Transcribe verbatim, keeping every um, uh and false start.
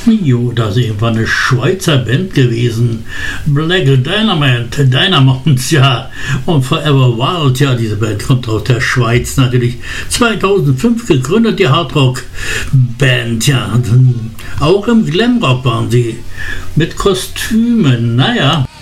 Jo, das ist irgendwann eine Schweizer Band gewesen. Black Dynamite, Dynamounts, ja. Und Forever Wild, ja, diese Band kommt aus der Schweiz natürlich. zweitausendfünf gegründet, die Hardrock-Band, ja. Auch im Glamrock waren sie. Mit Kostümen, naja.